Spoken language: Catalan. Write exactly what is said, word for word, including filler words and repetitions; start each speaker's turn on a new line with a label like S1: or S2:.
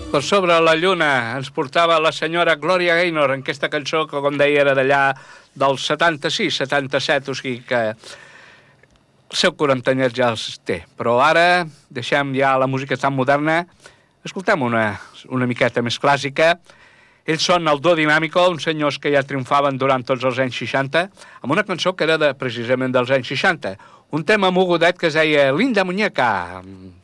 S1: Per sobre la lluna ens portava la senyora Gloria Gaynor en aquesta cançó que, com deia, era d'allà del setanta-sis setanta-set, o sigui que el seu quaranta anyets ja els té. Però ara deixem ja la música tan moderna, escoltem una, una miqueta més clàssica. Ells són el Duo Dinàmico, uns senyors que ja triomfaven durant tots els anys seixanta, amb una cançó que era de, precisament dels anys seixanta, un tema mogudet que es deia Linda Muñeca.